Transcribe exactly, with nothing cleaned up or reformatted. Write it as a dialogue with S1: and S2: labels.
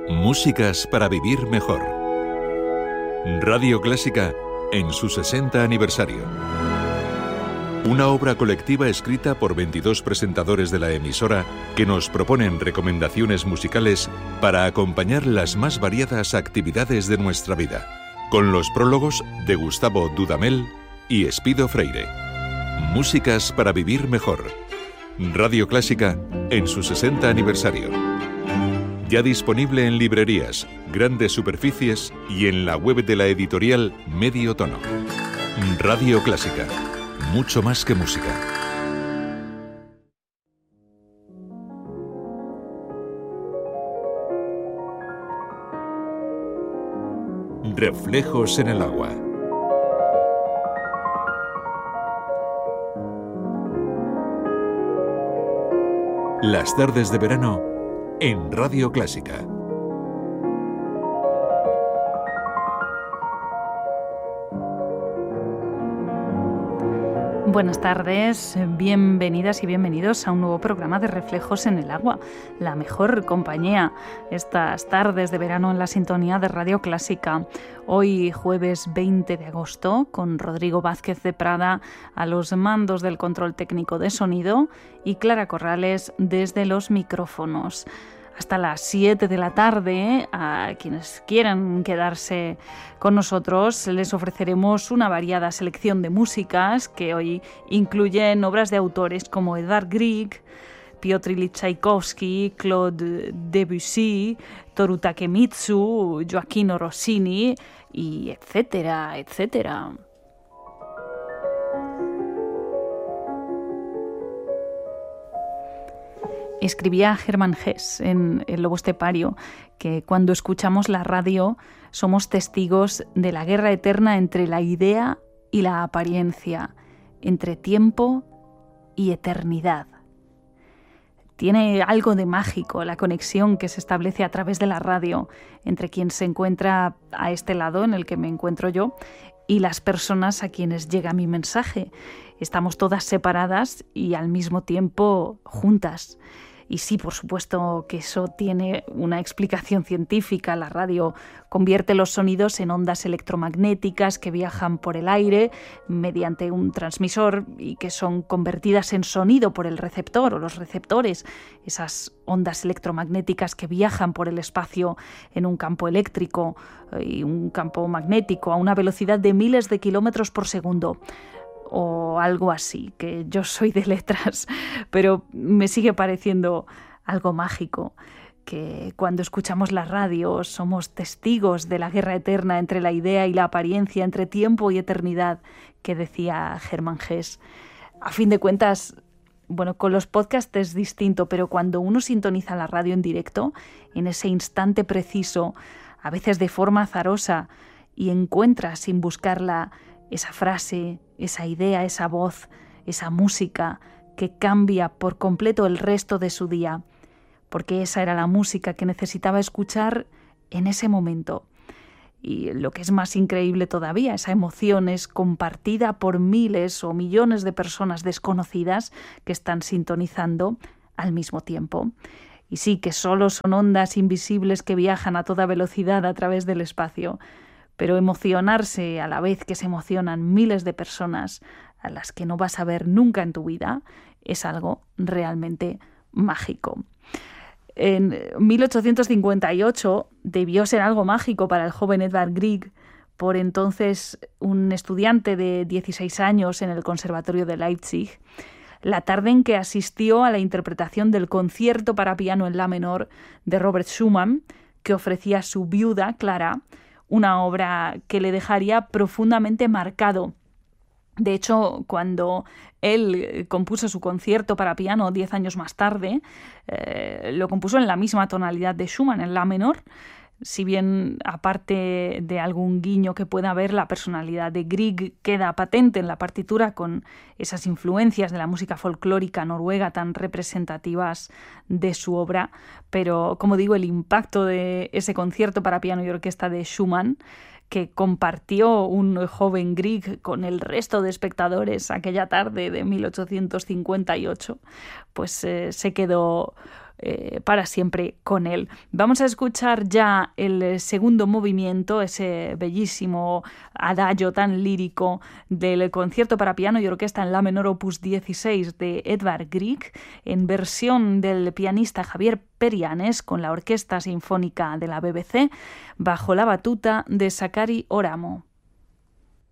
S1: Músicas para vivir mejor. Radio Clásica en su sesenta aniversario. Una obra colectiva escrita por veintidós presentadores de la emisora que nos proponen recomendaciones musicales para acompañar las más variadas actividades de nuestra vida, con los prólogos de Gustavo Dudamel y Espido Freire. Músicas para vivir mejor. Radio Clásica en su sesenta aniversario. Ya disponible en librerías, grandes superficies y en la web de la editorial Medio Tono. Radio Clásica. Mucho más que música. Reflejos en el agua. Las tardes de verano en Radio Clásica.
S2: Buenas tardes, bienvenidas y bienvenidos a un nuevo programa de Reflejos en el Agua, la mejor compañía estas tardes de verano en la sintonía de Radio Clásica. Hoy jueves veinte de agosto, con Rodrigo Vázquez de Prada a los mandos del control técnico de sonido y Clara Corrales desde los micrófonos. Hasta las siete de la tarde, a quienes quieran quedarse con nosotros, les ofreceremos una variada selección de músicas que hoy incluyen obras de autores como Edvard Grieg, Piotr Ilyich Tchaikovsky, Claude Debussy, Toru Takemitsu, Gioachino Rossini, y etcétera, etcétera. Escribía Hermann Hesse en El lobo estepario que cuando escuchamos la radio somos testigos de la guerra eterna entre la idea y la apariencia, entre tiempo y eternidad. Tiene algo de mágico la conexión que se establece a través de la radio entre quien se encuentra a este lado en el que me encuentro yo y las personas a quienes llega mi mensaje. Estamos todas separadas y al mismo tiempo juntas. Y sí, por supuesto que eso tiene una explicación científica. La radio convierte los sonidos en ondas electromagnéticas que viajan por el aire mediante un transmisor y que son convertidas en sonido por el receptor o los receptores. Esas ondas electromagnéticas que viajan por el espacio en un campo eléctrico y un campo magnético a una velocidad de miles de kilómetros por segundo. O algo así, que yo soy de letras, pero me sigue pareciendo algo mágico, que cuando escuchamos la radio somos testigos de la guerra eterna entre la idea y la apariencia, entre tiempo y eternidad, que decía Hermann Hesse. A fin de cuentas, bueno, con los podcasts es distinto, pero cuando uno sintoniza la radio en directo, en ese instante preciso, a veces de forma azarosa, y encuentra sin buscarla esa frase, esa idea, esa voz, esa música que cambia por completo el resto de su día, porque esa era la música que necesitaba escuchar en ese momento. Y lo que es más increíble todavía, esa emoción es compartida por miles o millones de personas desconocidas que están sintonizando al mismo tiempo. Y sí, que solo son ondas invisibles que viajan a toda velocidad a través del espacio, pero emocionarse a la vez que se emocionan miles de personas a las que no vas a ver nunca en tu vida es algo realmente mágico. En mil ochocientos cincuenta y ocho debió ser algo mágico para el joven Edvard Grieg, por entonces un estudiante de dieciséis años en el Conservatorio de Leipzig, la tarde en que asistió a la interpretación del concierto para piano en la menor de Robert Schumann, que ofrecía su viuda, Clara, una obra que le dejaría profundamente marcado. De hecho, cuando él compuso su concierto para piano diez años más tarde, eh, lo compuso en la misma tonalidad de Schumann, en la menor. Si bien, aparte de algún guiño que pueda haber, la personalidad de Grieg queda patente en la partitura con esas influencias de la música folclórica noruega tan representativas de su obra. Pero, como digo, el impacto de ese concierto para piano y orquesta de Schumann, que compartió un joven Grieg con el resto de espectadores aquella tarde de mil ochocientos cincuenta y ocho, pues eh, se quedó eh, para siempre con él. Vamos a escuchar ya el segundo movimiento, ese bellísimo adagio tan lírico del concierto para piano y orquesta en la menor opus dieciséis de Edvard Grieg, en versión del pianista Javier Perianes con la Orquesta Sinfónica de la B B C, bajo la batuta de Sakari Oramo.